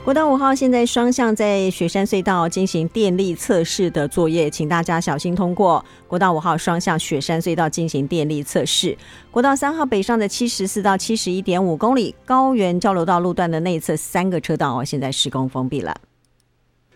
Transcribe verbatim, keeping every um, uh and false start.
国道五号现在双向在雪山隧道进行电力测试的作业，请大家小心通过。国道五号双向雪山隧道进行电力测试。国道三号北上的七十四到七十一点五公里高原交流道路段的内侧三个车道哦，现在施工封闭了。